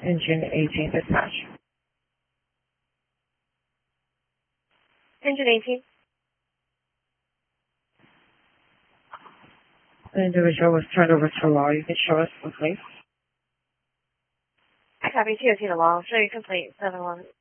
Engine 18 dispatch. Engine 18. The individual was turned over to law. You can show us the place. I copy 202 to law. Show you complete 7-1.